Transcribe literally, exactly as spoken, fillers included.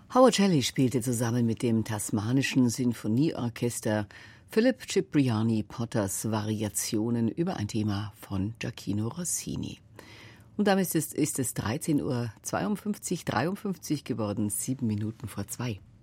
Howard Shelley spielte zusammen mit dem Tasmanischen Sinfonieorchester Philip Cipriani Potters Variationen über ein Thema von Gioachino Rossini. Und damit ist es, ist es dreizehn Uhr zweiundfünfzig, dreiundfünfzig geworden, sieben Minuten vor zwei.